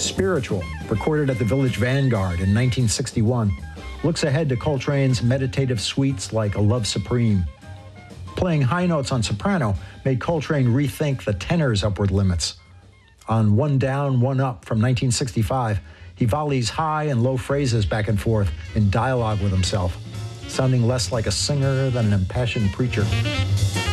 Spiritual, recorded at the Village Vanguard in 1961, looks ahead to Coltrane's meditative suites like A Love Supreme. Playing high notes on soprano made Coltrane rethink the tenor's upward limits. On One Down, One Up from 1965, he volleys high and low phrases back and forth in dialogue with himself, sounding less like a singer than an impassioned preacher.